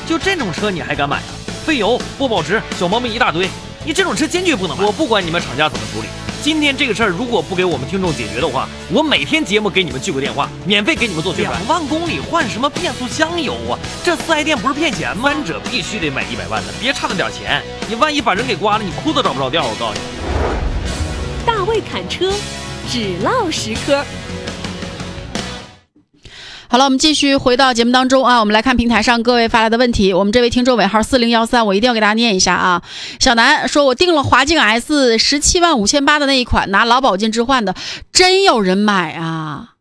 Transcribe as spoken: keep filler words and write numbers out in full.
就这种车你还敢买啊？费油、不保值、小毛病一大堆，你这种车坚决不能买。我不管你们厂家怎么处理，今天这个事儿如果不给我们听众解决的话，我每天节目给你们记个电话，免费给你们做宣传。两万公里换什么变速箱油啊？这四 S 店不是骗钱吗？三者必须得买一百万的，别差那点钱，你万一把人给刮了，你哭都找不着调。我告诉你， 大卫侃车，只唠实科。 好了，我们继续回到节目当中啊，我们来看平台上各位发来的问题。我们这位听众尾号四零一三，我一定要给大家念一下啊。小南说，我订了华境 S 十七万五千八的那一款，拿劳保金置换的，真有人买啊？